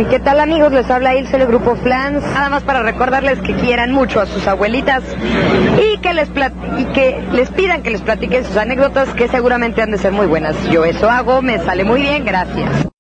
¿qué tal amigos? Les habla Ilse del Grupo Flans. Nada más para recordarles que quieran mucho a sus abuelitas y que les pidan que les platiquen sus anécdotas, que seguramente han de ser muy buenas. Yo eso hago, me sale muy bien, gracias.